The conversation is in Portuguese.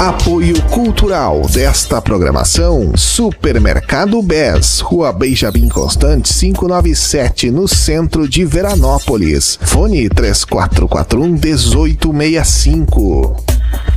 Apoio cultural desta programação: Supermercado BES, Rua Benjamin Constant 597, no centro de Veranópolis. Fone 3441-1865.